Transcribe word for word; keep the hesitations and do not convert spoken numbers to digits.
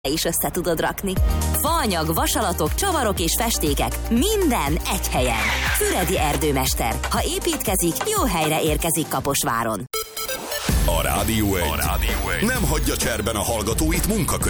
is össze tudod rakni. Faanyag, vasalatok, csavarok és festékek minden egy helyen. Füredi Erdőmester. Ha építkezik, jó helyre érkezik Kaposváron. A Rádió egy, a Rádió egy nem hagyja cserben a hallgatóit munka közben.